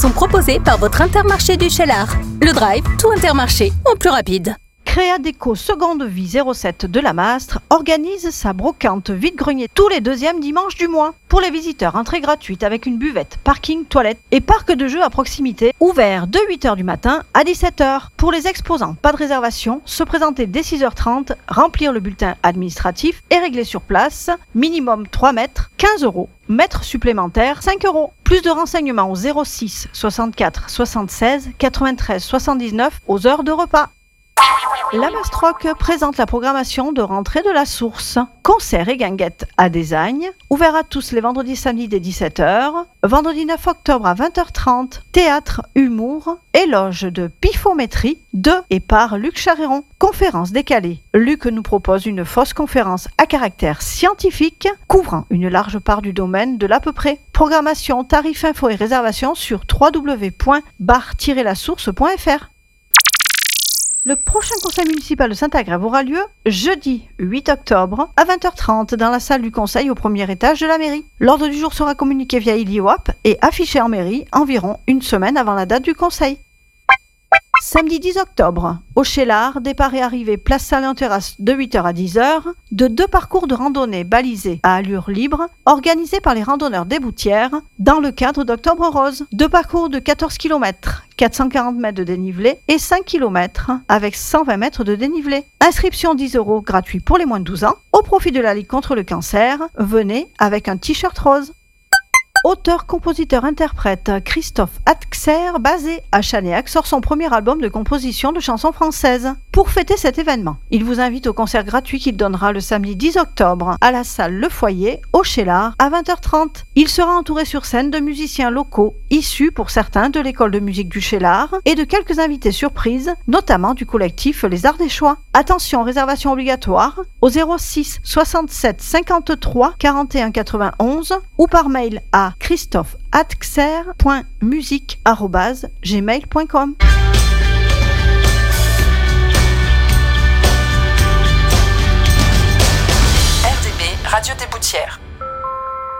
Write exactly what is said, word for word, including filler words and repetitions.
sont proposés par votre Intermarché du Cheylard. Le Drive, tout Intermarché, en plus rapide. Créadeco Seconde Vie zéro sept de la Mastre organise sa brocante vide-grenier tous les deuxièmes dimanches du mois. Pour les visiteurs, entrée gratuite avec une buvette, parking, toilette et parc de jeux à proximité, ouvert de huit heures du matin à dix-sept heures. Pour les exposants, pas de réservation, se présenter dès six heures trente, remplir le bulletin administratif et régler sur place, minimum trois mètres, quinze euros. Mètres supplémentaires, cinq euros. Plus de renseignements au zéro six soixante-quatre soixante-seize quatre-vingt-treize soixante-dix-neuf aux heures de repas. La Mastroc présente la programmation de rentrée de la Source. Concert et guinguettes à Désagne, ouvert à tous les vendredis et samedis dès dix-sept heures. Vendredi neuf octobre à vingt heures trente, théâtre, humour, éloge de pifométrie de et par Luc Charéron. Conférence décalée. Luc nous propose une fausse conférence à caractère scientifique, couvrant une large part du domaine de l'à peu près. Programmation, tarifs, infos et réservations sur w w w point bar tiret la source point f r. Le prochain conseil municipal de Saint-Agrève aura lieu jeudi huit octobre à vingt heures trente dans la salle du conseil au premier étage de la mairie. L'ordre du jour sera communiqué via I L I O A P et affiché en mairie environ une semaine avant la date du conseil. Samedi dix octobre, au Cheylard, départ et arrivée place Salé-en-Terrasse de huit heures à dix heures, de deux parcours de randonnée balisés à allure libre, organisés par les randonneurs des Boutières, dans le cadre d'Octobre Rose. Deux parcours de quatorze kilomètres, quatre cent quarante mètres de dénivelé et cinq kilomètres avec cent vingt mètres de dénivelé. Inscription dix euros gratuit pour les moins de douze ans, au profit de la Ligue contre le cancer. Venez avec un t-shirt rose. Auteur, compositeur, interprète, Christophe Atxer, basé à Chanéac, sort son premier album de composition de chansons françaises. Pour fêter cet événement, il vous invite au concert gratuit qu'il donnera le samedi dix octobre à la salle Le Foyer, au Cheylard, à vingt heures trente. Il sera entouré sur scène de musiciens locaux, issus pour certains de l'école de musique du Cheylard, et de quelques invités surprises, notamment du collectif Les Ardéchois. Attention, réservation obligatoire au zéro six soixante-sept cinquante-trois quarante et un quatre-vingt-onze ou par mail à christophe atxer point musique arobase gmail point com.